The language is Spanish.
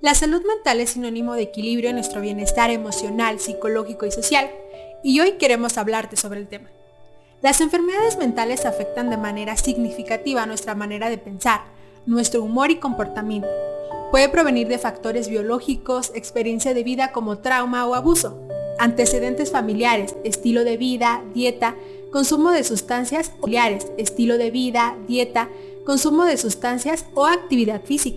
La salud mental es sinónimo de equilibrio en nuestro bienestar emocional, psicológico y social, y hoy queremos hablarte sobre el tema. Las enfermedades mentales afectan de manera significativa nuestra manera de pensar, nuestro humor y comportamiento. Puede provenir de factores biológicos, experiencia de vida como trauma o abuso, antecedentes familiares, estilo de vida, dieta, consumo de sustancias o actividad física.